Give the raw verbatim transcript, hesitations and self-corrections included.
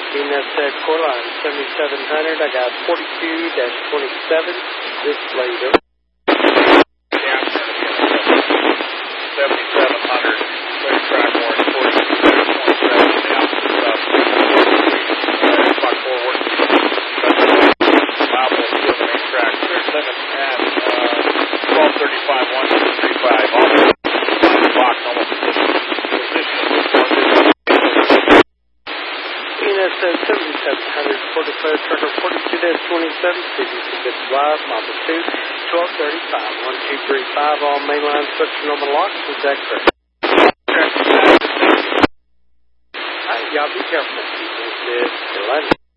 That's uh, Coraline seventy-seven hundred. I got forty-two dash twenty-seven. This later. Yeah, seventy-seven hundred. Clear track one, forty-two dash twenty-seven. Down to about clock forward. Bible still the main track. Clear limit at twelve thirty-five, one two three five. Almost on the box, almost position. That's uh, seventy-seven hundred. forty-five trucker forty-two dash twenty-seven. Signature good live. Mama two. twelve thirty-five, one two three five. All mainline structure on the locks. Is that correct? All right, y'all be careful. This is Atlanta.